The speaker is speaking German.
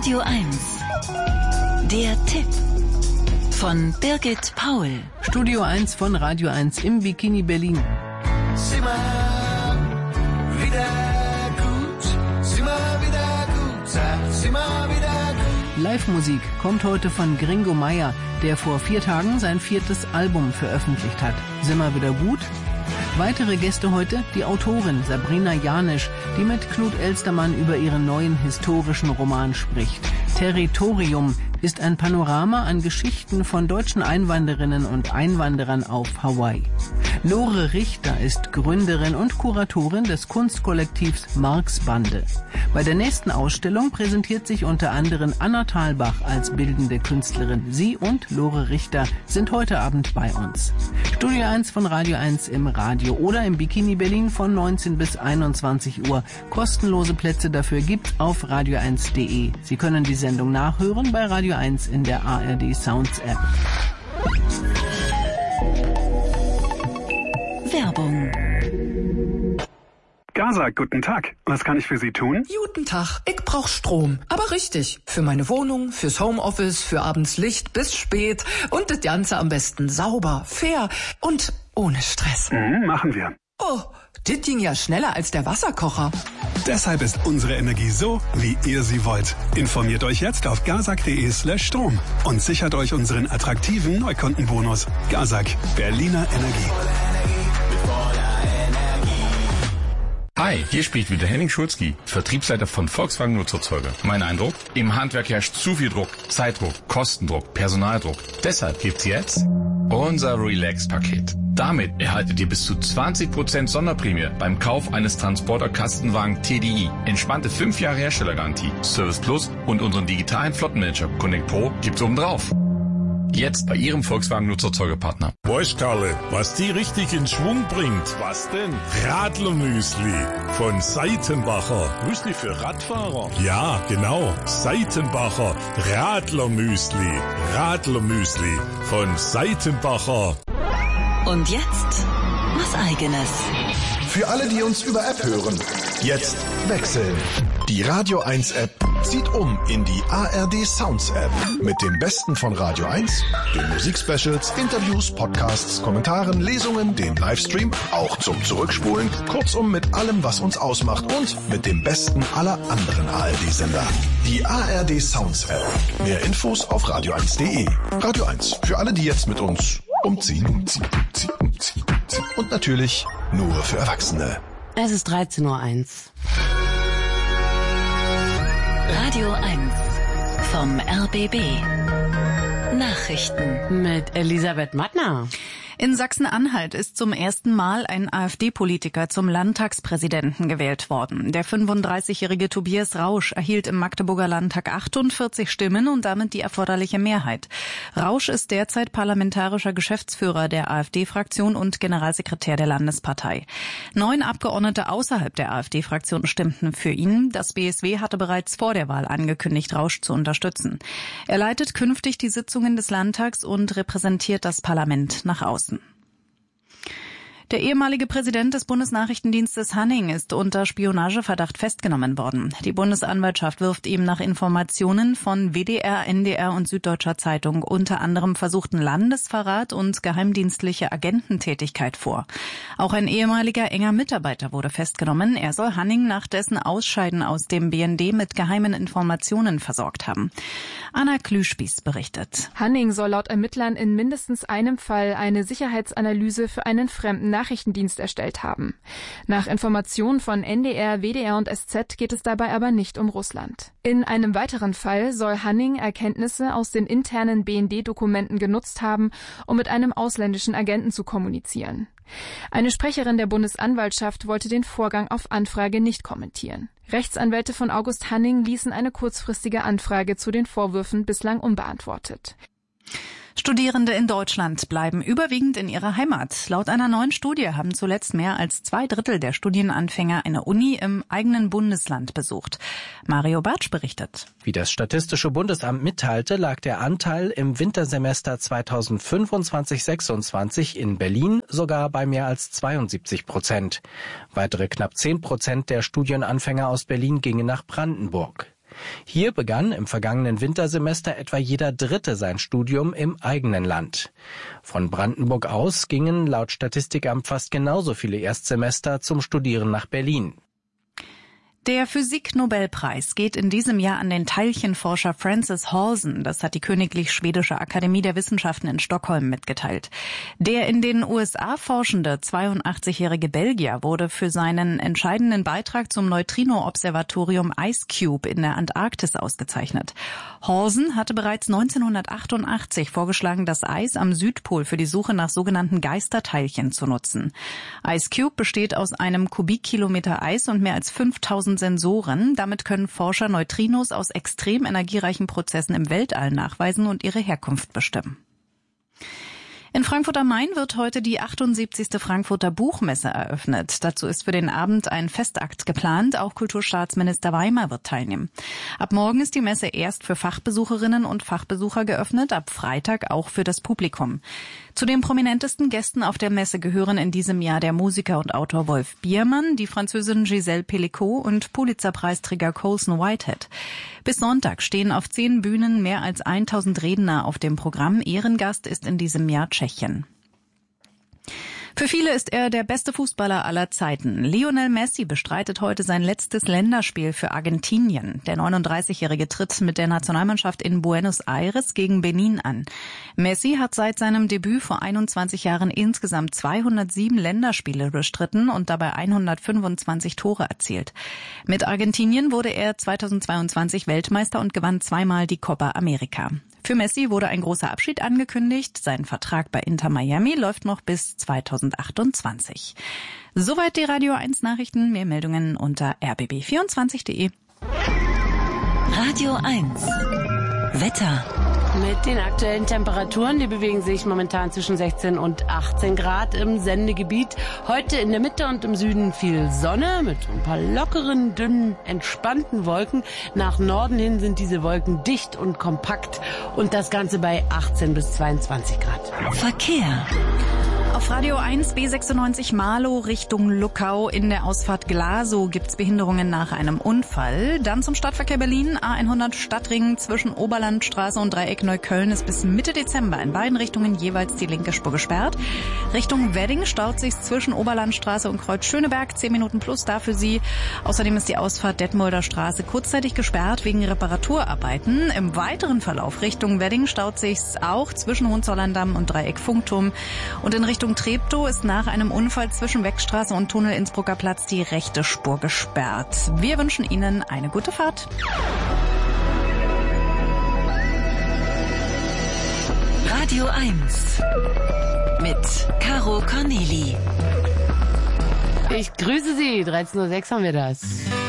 Radio 1. Der Tipp von Birgit Paul. Studio 1 von Radio 1 im Bikini Berlin. Sieh mal wieder gut, sieh mal wieder gut, sieh mal wieder gut. Live-Musik kommt heute von Gringo Meier, der vor 4 Tagen sein 4. Album veröffentlicht hat. Sind wir wieder gut? Weitere Gäste heute, die Autorin Sabrina Janisch, die mit Knut Elstermann über ihren neuen historischen Roman spricht. Territorium ist ein Panorama an Geschichten von deutschen Einwanderinnen und Einwanderern auf Hawaii. Lore Richter ist Gründerin und Kuratorin des Kunstkollektivs Marx Bande. Bei der nächsten Ausstellung präsentiert sich unter anderem Anna Thalbach als bildende Künstlerin. Sie und Lore Richter sind heute Abend bei uns. Studio 1 von Radio 1 im Radio oder im Bikini Berlin von 19 bis 21 Uhr. Kostenlose Plätze dafür gibt's auf radio1.de. Sie können die Sendung nachhören bei Radio 1 in der ARD Sounds App. Werbung. Gaza, guten Tag. Was kann ich für Sie tun? Guten Tag, ich brauch Strom. Aber richtig. Für meine Wohnung, fürs Homeoffice, für abends Licht bis spät. Und das Ganze am besten sauber, fair und ohne Stress. Machen wir. Oh, das ging ja schneller als der Wasserkocher. Deshalb ist unsere Energie so, wie ihr sie wollt. Informiert euch jetzt auf gazak.de/Strom und sichert euch unseren attraktiven Neukundenbonus. Gazak, Berliner Energie. Hi, hier spricht wieder Henning Schulzki, Vertriebsleiter von Volkswagen Nutzerzeuger. Mein Eindruck? Im Handwerk herrscht zu viel Druck, Zeitdruck, Kostendruck, Personaldruck. Deshalb gibt's jetzt unser Relax-Paket. Damit erhaltet ihr bis zu 20% Sonderprämie beim Kauf eines Transporter-Kastenwagen TDI. Entspannte 5 Jahre Herstellergarantie, Service Plus und unseren digitalen Flottenmanager Connect Pro gibt's obendrauf. Jetzt bei Ihrem Volkswagen-Nutzerzeugerpartner. Weißt Karle, was die richtig in Schwung bringt? Was denn? Radlermüsli von Seitenbacher. Müsli für Radfahrer? Ja, genau. Seitenbacher Radlermüsli. Radlermüsli von Seitenbacher. Und jetzt was Eigenes. Für alle, die uns über App hören, jetzt wechseln. Die Radio 1 App zieht um in die ARD Sounds App. Mit dem Besten von Radio 1, den Musikspecials, Interviews, Podcasts, Kommentaren, Lesungen, dem Livestream, auch zum Zurückspulen. Kurzum mit allem, was uns ausmacht und mit dem Besten aller anderen ARD-Sender. Die ARD Sounds App. Mehr Infos auf radio1.de. Radio 1. Für alle, die jetzt mit uns umziehen. Und natürlich nur für Erwachsene. Es ist 13:01 Uhr. Radio 1 vom RBB. Nachrichten Mit Elisabeth Mattner. In Sachsen-Anhalt ist zum ersten Mal ein AfD-Politiker zum Landtagspräsidenten gewählt worden. Der 35-jährige Tobias Rausch erhielt im Magdeburger Landtag 48 Stimmen und damit die erforderliche Mehrheit. Rausch ist derzeit parlamentarischer Geschäftsführer der AfD-Fraktion und Generalsekretär der Landespartei. 9 Abgeordnete außerhalb der AfD-Fraktion stimmten für ihn. Das BSW hatte bereits vor der Wahl angekündigt, Rausch zu unterstützen. Er leitet künftig die Sitzungen des Landtags und repräsentiert das Parlament nach außen. Der ehemalige Präsident des Bundesnachrichtendienstes Hanning ist unter Spionageverdacht festgenommen worden. Die Bundesanwaltschaft wirft ihm nach Informationen von WDR, NDR und Süddeutscher Zeitung unter anderem versuchten Landesverrat und geheimdienstliche Agententätigkeit vor. Auch ein ehemaliger enger Mitarbeiter wurde festgenommen. Er soll Hanning nach dessen Ausscheiden aus dem BND mit geheimen Informationen versorgt haben. Anna Klüspieß berichtet. Hanning soll laut Ermittlern in mindestens einem Fall eine Sicherheitsanalyse für einen fremden Nachrichtendienst erstellt haben. Nach Informationen von NDR, WDR und SZ geht es dabei aber nicht um Russland. In einem weiteren Fall soll Hanning Erkenntnisse aus den internen BND-Dokumenten genutzt haben, um mit einem ausländischen Agenten zu kommunizieren. Eine Sprecherin der Bundesanwaltschaft wollte den Vorgang auf Anfrage nicht kommentieren. Rechtsanwälte von August Hanning ließen eine kurzfristige Anfrage zu den Vorwürfen bislang unbeantwortet. Studierende in Deutschland bleiben überwiegend in ihrer Heimat. Laut einer neuen Studie haben zuletzt mehr als 2/3 der Studienanfänger eine Uni im eigenen Bundesland besucht. Mario Bartsch berichtet. Wie das Statistische Bundesamt mitteilte, lag der Anteil im Wintersemester 2025/26 in Berlin sogar bei mehr als 72%. Weitere knapp 10% der Studienanfänger aus Berlin gingen nach Brandenburg. Hier begann im vergangenen Wintersemester etwa jeder Dritte sein Studium im eigenen Land. Von Brandenburg aus gingen laut Statistikamt fast genauso viele Erstsemester zum Studieren nach Berlin. Der Physik-Nobelpreis geht in diesem Jahr an den Teilchenforscher Francis Halsen. Das hat die Königlich Schwedische Akademie der Wissenschaften in Stockholm mitgeteilt. Der in den USA forschende 82-jährige Belgier wurde für seinen entscheidenden Beitrag zum Neutrino-Observatorium IceCube in der Antarktis ausgezeichnet. Halsen hatte bereits 1988 vorgeschlagen, das Eis am Südpol für die Suche nach sogenannten Geisterteilchen zu nutzen. IceCube besteht aus einem Kubikkilometer Eis und mehr als 5000 Sensoren. Damit können Forscher Neutrinos aus extrem energiereichen Prozessen im Weltall nachweisen und ihre Herkunft bestimmen. In Frankfurt am Main wird heute die 78. Frankfurter Buchmesse eröffnet. Dazu ist für den Abend ein Festakt geplant. Auch Kulturstaatsminister Weimer wird teilnehmen. Ab morgen ist die Messe erst für Fachbesucherinnen und Fachbesucher geöffnet, ab Freitag auch für das Publikum. Zu den prominentesten Gästen auf der Messe gehören in diesem Jahr der Musiker und Autor Wolf Biermann, die Französin Gisèle Pellicot und Pulitzerpreisträger Colson Whitehead. Bis Sonntag stehen auf 10 Bühnen mehr als 1000 Redner auf dem Programm. Ehrengast ist in diesem Jahr Tschechien. Für viele ist er der beste Fußballer aller Zeiten. Lionel Messi bestreitet heute sein letztes Länderspiel für Argentinien. Der 39-Jährige tritt mit der Nationalmannschaft in Buenos Aires gegen Benin an. Messi hat seit seinem Debüt vor 21 Jahren insgesamt 207 Länderspiele bestritten und dabei 125 Tore erzielt. Mit Argentinien wurde er 2022 Weltmeister und gewann zweimal die Copa America. Für Messi wurde ein großer Abschied angekündigt. Sein Vertrag bei Inter Miami läuft noch bis 2028. Soweit die Radio 1 Nachrichten. Mehr Meldungen unter rbb24.de. Radio 1. Wetter. Mit den aktuellen Temperaturen, die bewegen sich momentan zwischen 16 und 18 Grad im Sendegebiet. Heute in der Mitte und im Süden viel Sonne mit ein paar lockeren, dünnen, entspannten Wolken. Nach Norden hin sind diese Wolken dicht und kompakt und das Ganze bei 18 bis 22 Grad. Verkehr. Auf Radio 1 B96 Marlow Richtung Luckau in der Ausfahrt Glasow gibt's Behinderungen nach einem Unfall. Dann zum Stadtverkehr Berlin. A100 Stadtring zwischen Oberlandstraße und Dreieck Neukölln ist bis Mitte Dezember in beiden Richtungen jeweils die linke Spur gesperrt. Richtung Wedding staut sich zwischen Oberlandstraße und Kreuz Schöneberg. 10 Minuten plus da für Sie. Außerdem ist die Ausfahrt Detmolder Straße kurzzeitig gesperrt wegen Reparaturarbeiten. Im weiteren Verlauf Richtung Wedding staut sich's auch zwischen Hohenzollern-Damm und Dreieck Funkturm. Und in Richtung Treptow ist nach einem Unfall zwischen Weckstraße und Tunnel Innsbrucker Platz die rechte Spur gesperrt. Wir wünschen Ihnen eine gute Fahrt. Radio 1 mit Caro Corneli. Ich grüße Sie. 13:06 Uhr haben wir das.